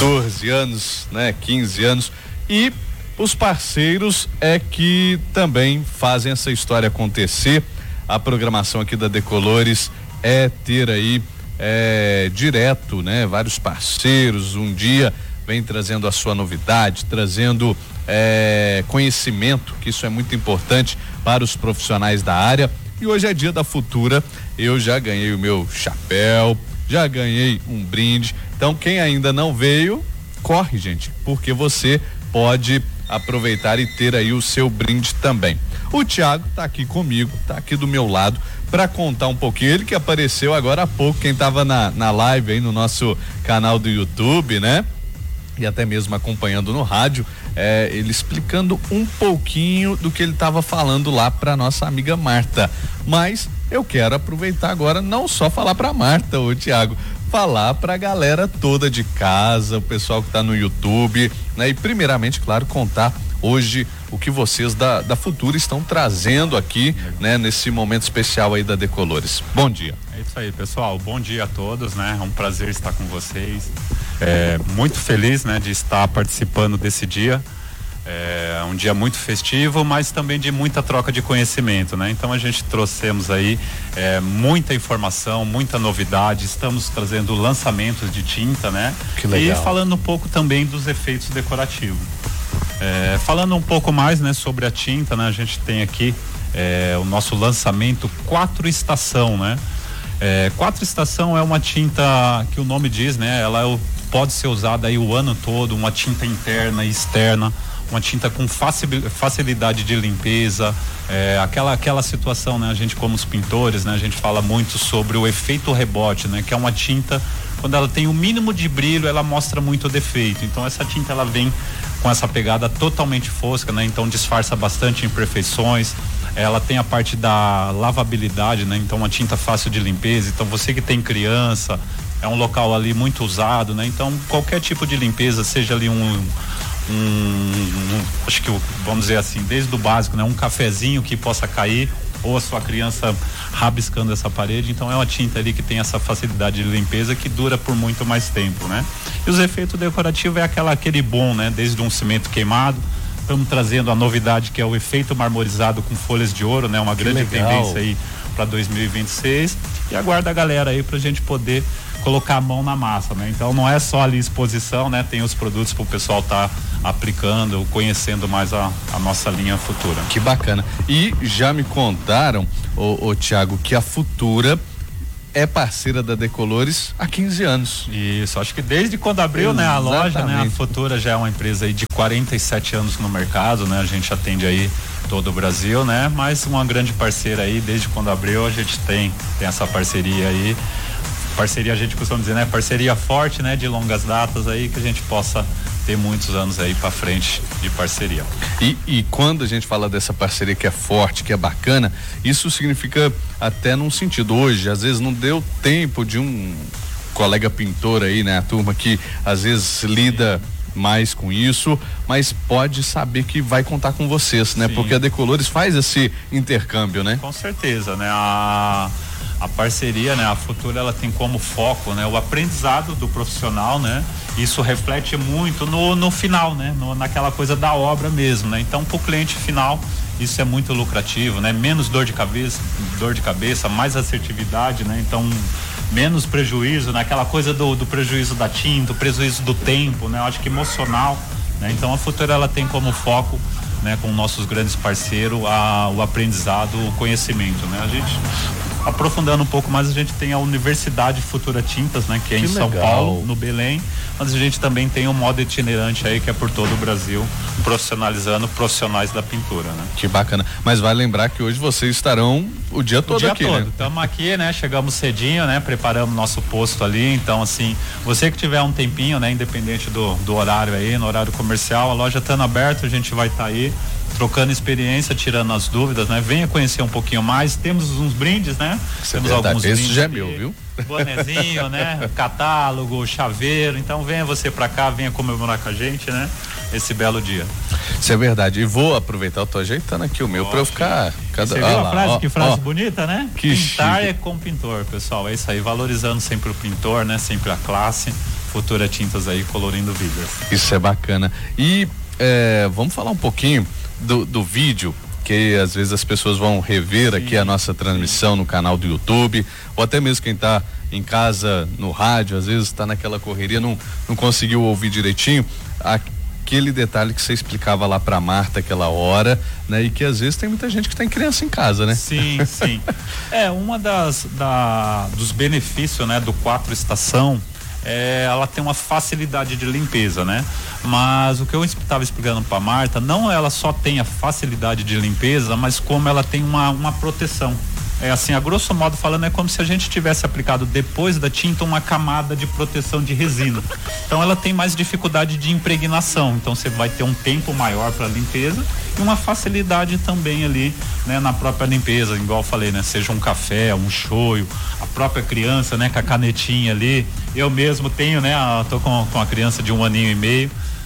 14 anos, né? 15 anos. E os parceiros é que também fazem essa história acontecer. A programação aqui da Decolores é ter aí direto, né? Vários parceiros, um dia vem trazendo a sua novidade, trazendo conhecimento, que isso é muito importante para os profissionais da área. E hoje é dia da Futura, eu já ganhei o meu chapéu, já ganhei um brinde. Então quem ainda não veio, corre, gente, porque você pode aproveitar e ter aí o seu brinde também. O Thiago tá aqui comigo, tá aqui do meu lado para contar um pouquinho, ele que apareceu agora há pouco, quem tava na live aí no nosso canal do YouTube, né? E até mesmo acompanhando no rádio, ele explicando um pouquinho do que ele estava falando lá para nossa amiga Marta. Mas eu quero aproveitar agora, não só falar para Marta, ô Thiago, falar para a galera toda de casa, o pessoal que está no YouTube, né? E primeiramente, claro, contar hoje o que vocês da Futura estão trazendo aqui, né? Nesse momento especial aí da Decolores. Bom dia. É isso aí, pessoal. Bom dia a todos, né? É um prazer estar com vocês. Muito feliz, né? De estar participando desse dia. É um dia muito festivo, mas também de muita troca de conhecimento, né? Então a gente trouxemos aí muita informação, muita novidade, estamos trazendo lançamentos de tinta, né? Que legal. E falando um pouco também dos efeitos decorativos. Falando um pouco mais, né, sobre a tinta, né? A gente tem aqui o nosso lançamento 4 Estação, né? 4 Estação é uma tinta que o nome diz, né? Ela pode ser usada aí o ano todo, uma tinta interna e externa, uma tinta com facilidade de limpeza, aquela situação, né? A gente, como os pintores, né? A gente fala muito sobre o efeito rebote, né? Que é uma tinta, quando ela tem o mínimo de brilho, ela mostra muito defeito. Então essa tinta, ela vem com essa pegada totalmente fosca, né? Então disfarça bastante imperfeições. Ela tem a parte da lavabilidade, né? Então uma tinta fácil de limpeza. Então você que tem criança, é um local ali muito usado, né? Então qualquer tipo de limpeza, seja ali acho que vamos dizer assim, desde o básico, né? Um cafezinho que possa cair, ou a sua criança rabiscando essa parede. Então é uma tinta ali que tem essa facilidade de limpeza que dura por muito mais tempo, né? E os efeitos decorativos é aquele bom, né? Desde um cimento queimado, estamos trazendo a novidade que é o efeito marmorizado com folhas de ouro, né? Uma grande tendência aí para 2026, e aguarda a galera aí pra gente poder colocar a mão na massa, né? Então não é só ali exposição, né? Tem os produtos para o pessoal tá aplicando, conhecendo mais a nossa linha Futura. Que bacana. E já me contaram, ô Thiago, que a Futura é parceira da Decolores há 15 anos. Isso, acho que desde quando abriu, né, a loja, né? A Futura já é uma empresa aí de 47 anos no mercado, né? A gente atende aí todo o Brasil, né? Mas uma grande parceira aí, desde quando abriu, a gente tem essa parceria aí. Parceria, a gente costuma dizer, né? Parceria forte, né? De longas datas aí, que a gente possa ter muitos anos aí para frente de parceria. E quando a gente fala dessa parceria que é forte, que é bacana, isso significa até num sentido, hoje, às vezes não deu tempo de um colega pintor aí, né? A turma que às vezes lida mais com isso, mas pode saber que vai contar com vocês, né? Sim. Porque a Decolores faz esse intercâmbio, né? Com certeza, né? A parceria, né? A Futura, ela tem como foco, né? O aprendizado do profissional, né? Isso reflete muito no final, né? Naquela coisa da obra mesmo, né? Então, pro cliente final, isso é muito lucrativo, né? Menos dor de cabeça, mais assertividade, né? Então, menos prejuízo, né? Aquela coisa do prejuízo da tinta, o prejuízo do tempo, né? Eu acho que emocional, né? Então, a Futura, ela tem como foco, né? Com nossos grandes parceiros, o aprendizado, o conhecimento, né? A gente, aprofundando um pouco mais, a gente tem a Universidade Futura Tintas, né? Que é em São Paulo, no Belém, mas a gente também tem um modo itinerante aí que é por todo o Brasil, profissionalizando profissionais da pintura, né? Que bacana, mas vai lembrar que hoje vocês estarão o dia todo aqui, né? Estamos aqui, né? Chegamos cedinho, né? Preparamos nosso posto ali, então assim, você que tiver um tempinho, né? Independente do horário aí, no horário comercial, a loja estando aberta, a gente vai estar aí trocando experiência, tirando as dúvidas, né? Venha conhecer um pouquinho mais, temos uns brindes, né? Temos alguns brindes. Esse já é meu, viu? Bonezinho, né? Catálogo, chaveiro, então venha você pra cá, venha comemorar com a gente, né? Esse belo dia. Isso é verdade, e vou aproveitar, eu tô ajeitando aqui o meu pra eu ficar... Você viu a frase? Que frase bonita, né? Que Pintar chique. é com pintor, pessoal, é isso aí, valorizando sempre o pintor, né? Sempre a classe, Futura Tintas aí colorindo vidas. Isso é bacana. E vamos falar um pouquinho do vídeo, que às vezes as pessoas vão rever aqui a nossa transmissão no canal do YouTube, ou até mesmo quem está em casa no rádio, às vezes está naquela correria, não conseguiu ouvir direitinho aquele detalhe que você explicava lá pra Marta aquela hora, né? E que às vezes tem muita gente que tem criança em casa, né? Sim. Uma dos benefícios, né, do 4 estação, ela tem uma facilidade de limpeza, né? Mas o que eu estava explicando para Marta, não ela só tem a facilidade de limpeza, mas como ela tem uma proteção. Assim, a grosso modo falando, é como se a gente tivesse aplicado depois da tinta uma camada de proteção de resina. Então ela tem mais dificuldade de impregnação, então você vai ter um tempo maior para limpeza e uma facilidade também ali, né, na própria limpeza, igual eu falei, né, seja um café, um shoyu, a própria criança, né, com a canetinha ali. Eu mesmo tenho, né, tô com a criança de 1 aninho e meio,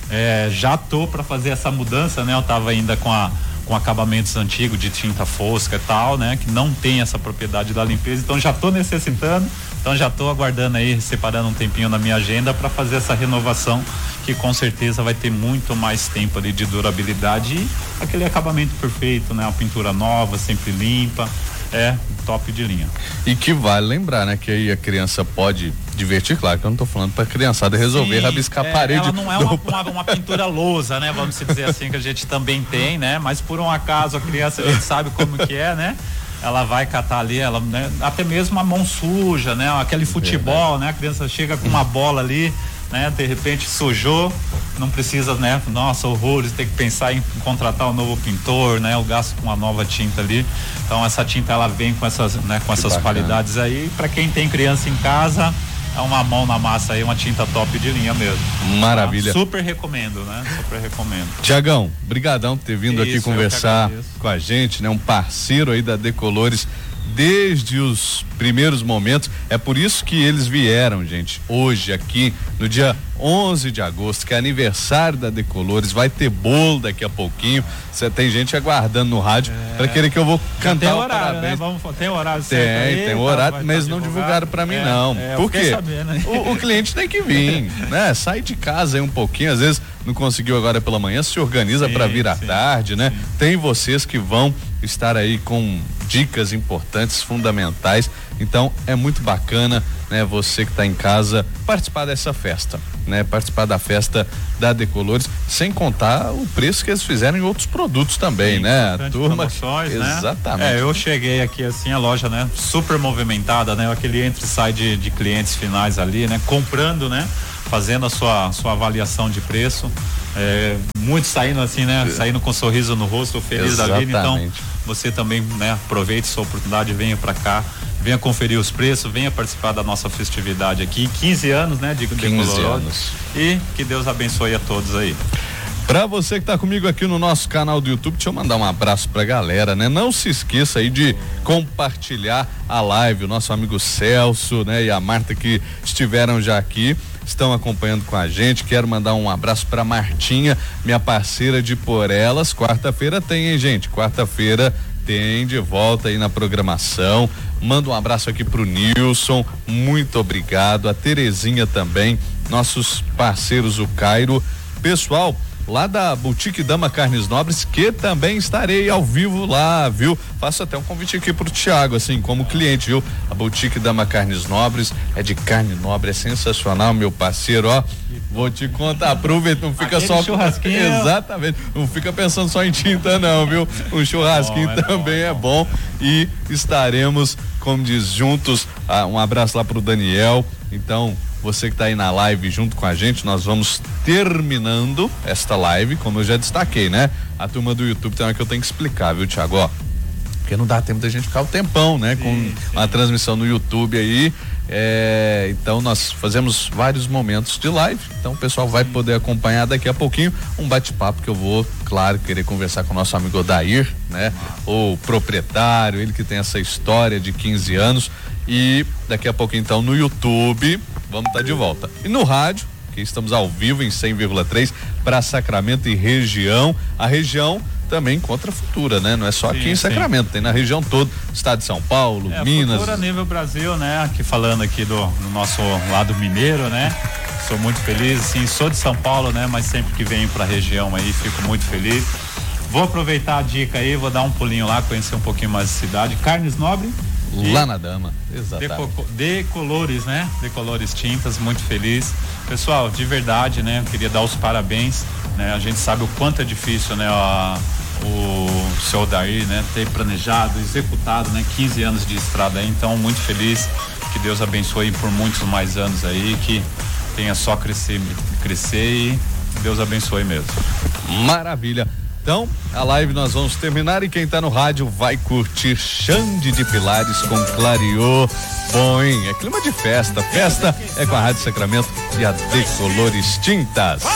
já tô para fazer essa mudança, né, eu tava ainda com acabamentos antigos de tinta fosca e tal, né? Que não tem essa propriedade da limpeza, então já tô necessitando, então já tô aguardando aí, separando um tempinho na minha agenda para fazer essa renovação, que com certeza vai ter muito mais tempo ali de durabilidade e aquele acabamento perfeito, né? A pintura nova, sempre limpa, top de linha. E que vale lembrar, né? Que aí a criança pode divertir, claro que eu não tô falando pra criançada resolver rabiscar a parede. Ela não é uma pintura lousa, né? Vamos dizer assim, que a gente também tem, né? Mas por um acaso a criança, a gente sabe como que é, né? Ela vai catar ali, né? Até mesmo a mão suja, né? Aquele futebol, né? A criança chega com uma bola ali, né? De repente sujou, não precisa, né? Nossa, horrores, tem que pensar em contratar um novo pintor, né? O gasto com uma nova tinta ali. Então essa tinta ela vem com essas, né? Com essas qualidades aí. Para quem tem criança em casa, é uma mão na massa aí, uma tinta top de linha mesmo. Maravilha. Super recomendo, né? Super recomendo. Tiagão, brigadão por ter vindo aqui conversar com a gente, né? Um parceiro aí da Decolores desde os primeiros momentos. É por isso que eles vieram, gente, hoje aqui no dia 11 de agosto, que é aniversário da Decolores. Vai ter bolo daqui a pouquinho. Você tem gente aguardando no rádio para querer que eu vou cantar tem horário, parabéns. Né? Tem horário certo aí, tem horário, mas não divulgaram para mim não. Por quê? Né? O cliente tem que vir, né? Sai de casa aí um pouquinho, às vezes não conseguiu agora pela manhã, se organiza para vir à tarde, né? Tem vocês que vão estar aí com dicas importantes, fundamentais. Então é muito bacana, né? Você que está em casa participar dessa festa, né? Participar da festa da Decolores, sem contar o preço que eles fizeram em outros produtos também, né? A turma, exatamente. Né? Eu cheguei aqui assim, a loja, né? Super movimentada, né? Aquele entra e sai de clientes finais ali, né? Comprando, né? Fazendo a sua avaliação de preço, muitos saindo assim, né? Saindo com um sorriso no rosto, feliz da vida. Então você também, né? Aproveite sua oportunidade, venha pra cá, venha conferir os preços, venha participar da nossa festividade aqui, 15 anos, né? De 15 anos. E que Deus abençoe a todos aí. Pra você que tá comigo aqui no nosso canal do YouTube, deixa eu mandar um abraço pra galera, né? Não se esqueça aí de compartilhar a live, o nosso amigo Celso, né? E a Marta que estiveram já aqui, estão acompanhando com a gente. Quero mandar um abraço pra Martinha, minha parceira de Por Elas. Quarta-feira tem, hein, gente? Quarta-feira tem de volta aí na programação. Manda um abraço aqui pro Nilson, muito obrigado. A Terezinha também, nossos parceiros, o Cairo. Pessoal lá da Boutique Dama Carnes Nobres, que também estarei ao vivo lá, viu? Faço até um convite aqui pro Thiago, assim, como cliente, viu? A Boutique Dama Carnes Nobres é de carne nobre, é sensacional, meu parceiro, ó. Vou te contar, aproveita, não fica só churrasquinho. Exatamente, não fica pensando só em tinta não, viu? Um churrasquinho também é bom e estaremos, como diz, juntos. Um abraço lá pro Daniel. Então, você que está aí na live junto com a gente, nós vamos terminando esta live, como eu já destaquei, né? A turma do YouTube tem uma que eu tenho que explicar, viu, Thiago? Ó, porque não dá tempo da gente ficar o tempão, né? Com a transmissão no YouTube aí. Então nós fazemos vários momentos de live, então o pessoal vai poder acompanhar daqui a pouquinho um bate-papo que eu vou, claro, querer conversar com o nosso amigo Odair, né? O proprietário, ele que tem essa história de 15 anos. E daqui a pouco então no YouTube vamos estar de volta. E no rádio, que estamos ao vivo em 100,3 para Sacramento e região. A região também encontra Futura, né? Não é só aqui em Sacramento, tem na região toda, estado de São Paulo, Minas. Futura nível Brasil, né? Aqui falando aqui no nosso lado mineiro, né? Sou muito feliz, sim, sou de São Paulo, né? Mas sempre que venho pra região aí, fico muito feliz. Vou aproveitar a dica aí, vou dar um pulinho lá, conhecer um pouquinho mais a cidade. Carnes Nobre. Lá na Dama, exatamente. Decolores, né? Decolores Tintas, muito feliz. Pessoal, de verdade, né? Eu queria dar os parabéns, né? A gente sabe o quanto é difícil, né? O seu Odair, né? Ter planejado, executado, né? 15 anos de estrada aí, então muito feliz, que Deus abençoe por muitos mais anos aí, que tenha só crescer e Deus abençoe mesmo. Maravilha. Então, a live nós vamos terminar e quem tá no rádio vai curtir Xande de Pilares com Clareô. Bom, hein? É clima de festa. Festa é com a Rádio Sacramento e a Decolores Tintas.